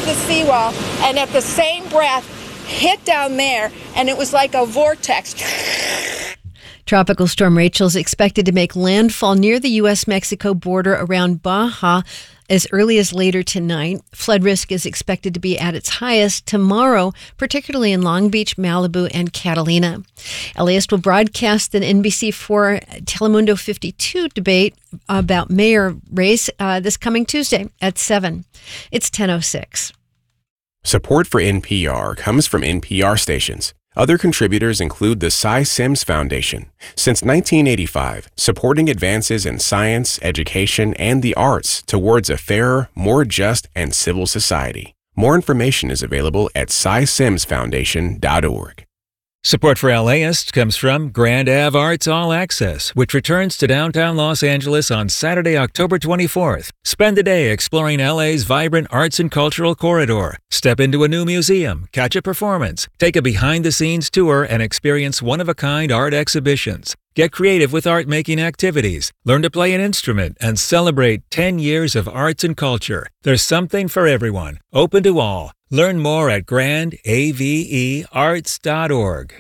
the seawall and at the same breath hit down there, and it was like a vortex. Tropical storm Rachel is expected to make landfall near the U.S.-Mexico border around Baja as early as later tonight. Flood risk is expected to be at its highest tomorrow, particularly in Long Beach, Malibu, and Catalina. LAist will broadcast an NBC4 Telemundo 52 debate about mayor race this coming Tuesday at 7. It's 10:06. Support for NPR comes from NPR stations. Other contributors include the Cy Sims Foundation. Since 1985, supporting advances in science, education, and the arts towards a fairer, more just, and civil society. More information is available at cysimsfoundation.org. Support for LAist comes from Grand Ave Arts All Access, which returns to downtown Los Angeles on Saturday, October 24th. Spend the day exploring LA's vibrant arts and cultural corridor. Step into a new museum, catch a performance, take a behind-the-scenes tour, and experience one-of-a-kind art exhibitions. Get creative with art-making activities, learn to play an instrument, and celebrate 10 years of arts and culture. There's something for everyone, open to all. Learn more at grandavearts.org.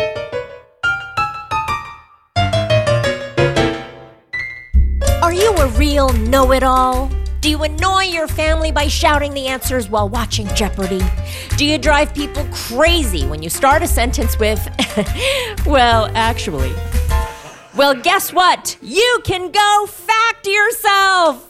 Are you a real know-it-all? Do you annoy your family by shouting the answers while watching Jeopardy? Do you drive people crazy when you start a sentence with, well, actually? Well, guess what? You can go fact yourself!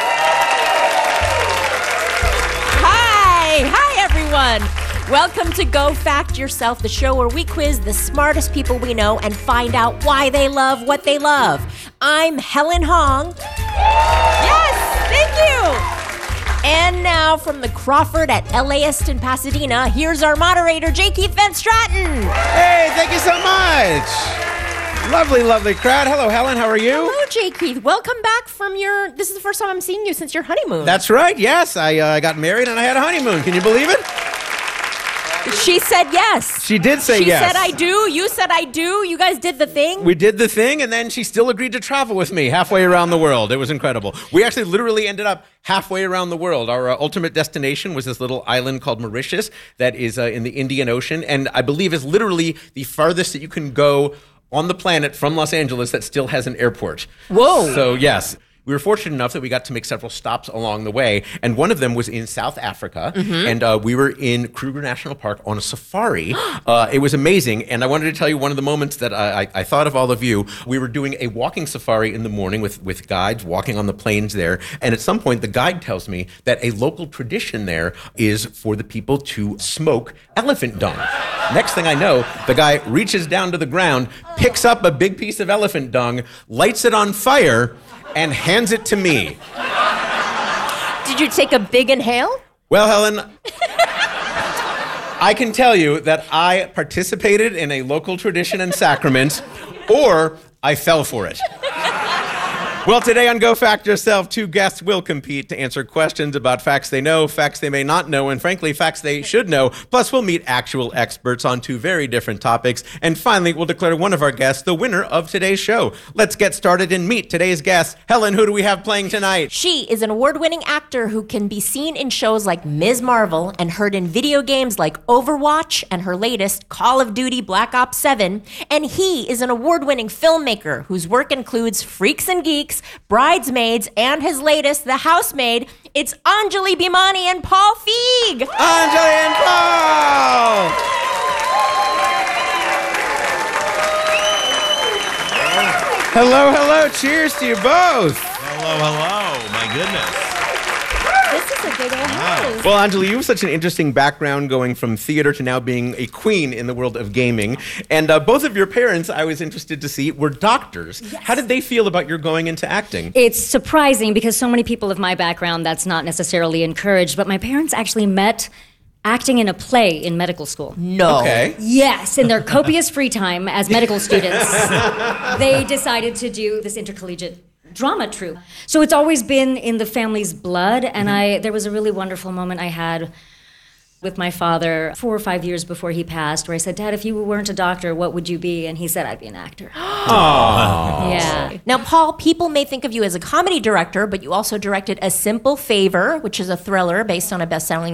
Hi, everyone. Welcome to Go Fact Yourself, the show where we quiz the smartest people we know and find out why they love what they love. I'm Helen Hong. Yes, thank you. And now from the Crawford at LAist in Pasadena, here's our moderator, J. Keith Van Straten. Hey, thank you so much. Lovely, lovely crowd. Hello, Helen. How are you? Hello, J. Keith. Welcome back from this is the first time I'm seeing you since your honeymoon. That's right. Yes, I got married and I had a honeymoon. Can you believe it? She said yes. She did say yes. She yes. said I do. You said I do. You guys did the thing. We did the thing, and then she still agreed to travel with me halfway around the world. It was incredible. We actually literally ended up halfway around the world. Our ultimate destination was this little island called Mauritius that is in the Indian Ocean, and I believe is literally the farthest that you can go on the planet from Los Angeles that still has an airport. Whoa. So, yes. We were fortunate enough that we got to make several stops along the way, and one of them was in South Africa, and we were in Kruger National Park on a safari. It was amazing, and I wanted to tell you one of the moments that I thought of all of you. We were doing a walking safari in the morning with guides walking on the plains there, and at some point the guide tells me that a local tradition there is for the people to smoke elephant dung. Next thing I know, the guy reaches down to the ground, picks up a big piece of elephant dung, lights it on fire, and hands it to me. Did you take a big inhale? Well, Helen, I can tell you that I participated in a local tradition and sacrament, or I fell for it. Well, today on Go Fact Yourself, two guests will compete to answer questions about facts they know, facts they may not know, and frankly, facts they should know. Plus, we'll meet actual experts on two very different topics. And finally, we'll declare one of our guests the winner of today's show. Let's get started and meet today's guest. Helen, who do we have playing tonight? She is an award-winning actor who can be seen in shows like Ms. Marvel and heard in video games like Overwatch and her latest Call of Duty Black Ops 7. And he is an award-winning filmmaker whose work includes Freaks and Geeks, Bridesmaids, and his latest, The Housemaid. It's Anjali Bhimani and Paul Feig. Anjali and Paul! Hello, hello. Cheers to you both. Hello. My goodness. This is a big old house. Well, Anjali, you have such an interesting background going from theater to now being a queen in the world of gaming. And both of your parents, I was interested to see, were doctors. Yes. How did they feel about your going into acting? It's surprising because so many people of my background, that's not necessarily encouraged. But my parents actually met acting in a play in medical school. No. Okay. Yes, in their copious free time as medical students, they decided to do this intercollegiate drama troupe. So it's always been in the family's blood, and there was a really wonderful moment I had with my father 4 or 5 years before he passed, where I said, "Dad, if you weren't a doctor, what would you be?" And he said, "I'd be an actor." Aww. Yeah. Now, Paul, people may think of you as a comedy director, but you also directed A Simple Favor, which is a thriller based on a best-selling